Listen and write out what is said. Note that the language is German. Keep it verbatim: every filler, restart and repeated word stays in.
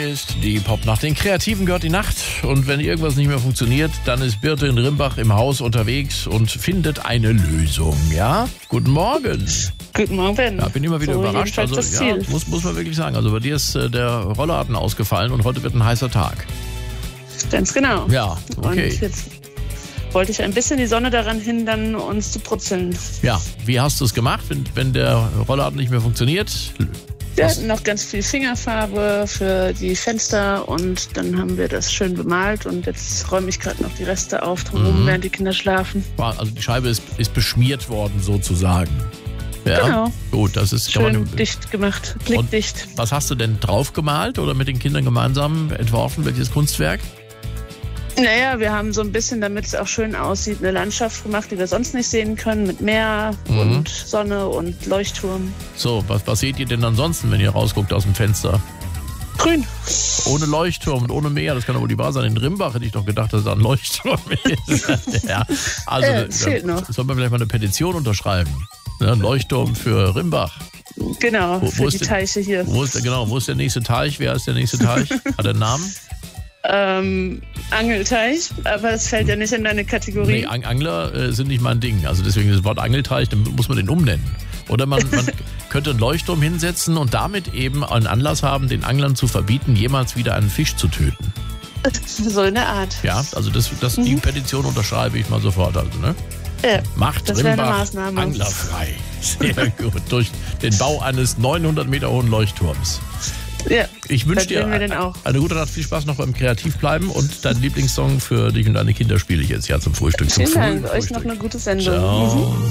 ist die Popnacht. Den Kreativen gehört die Nacht. Und wenn irgendwas nicht mehr funktioniert, dann ist Birte in Rimbach im Haus unterwegs und findet eine Lösung. Ja? Guten Morgen. Guten Morgen. Ja, bin immer wieder so überrascht. Also, das ja, Ziel. muss, muss man wirklich sagen. Also bei dir ist äh, der Rollladen ausgefallen und heute wird ein heißer Tag. Ganz genau. Ja, okay. Und jetzt wollte ich ein bisschen die Sonne daran hindern, uns zu brutzeln. Ja, wie hast du es gemacht, wenn, wenn der Rollladen nicht mehr funktioniert? Wir Was? hatten noch ganz viel Fingerfarbe für die Fenster und dann haben wir das schön bemalt und jetzt räume ich gerade noch die Reste auf, drumherum, Mhm. während die Kinder schlafen. Also die Scheibe ist, ist beschmiert worden sozusagen. Ja? Genau. Gut, das ist... kann Schön man, dicht gemacht, blickdicht. was hast du denn drauf gemalt oder mit den Kindern gemeinsam entworfen, welches Kunstwerk? Naja, wir haben so ein bisschen, damit es auch schön aussieht, eine Landschaft gemacht, die wir sonst nicht sehen können, mit Meer Mhm. und Sonne und Leuchtturm. So, was, was seht ihr denn ansonsten, wenn ihr rausguckt aus dem Fenster? Grün. Ohne Leuchtturm und ohne Meer, das kann doch wohl die wahr sein. In Rimbach hätte ich doch gedacht, dass da ein Leuchtturm ist. Ja, also Äh, da, fehlt noch. soll man vielleicht mal eine Petition unterschreiben. Ja, ein Leuchtturm für Rimbach. Genau, Wo- für wo die ist denn- Teiche hier. Wo ist der, genau, wo ist der nächste Teich? Wer ist der nächste Teich? Hat er einen Namen? Ähm, Angelteich, aber es fällt ja nicht in deine Kategorie. Nee, Ang- Angler äh, sind nicht mein Ding. Also deswegen das Wort Angelteich, dann muss man den umnennen. Oder man, man könnte einen Leuchtturm hinsetzen und damit eben einen Anlass haben, den Anglern zu verbieten, jemals wieder einen Fisch zu töten. So in der Art. Ja, also das, das, die Petition unterschreibe ich mal sofort. Also, ne? Ja. Macht Das wäre eine Rimbach Maßnahme. anglerfrei. Sehr gut. Durch den Bau eines neunhundert Meter hohen Leuchtturms. Ja. Ich wünsche Das dir werden wir denn auch. eine gute Nacht, viel Spaß noch beim Kreativbleiben und dein Lieblingssong für dich und deine Kinder spiele ich jetzt ja zum Frühstück. Zum Vielen Dank. frühen Euch noch Frühstück. eine gute Sendung. Ciao. Mhm.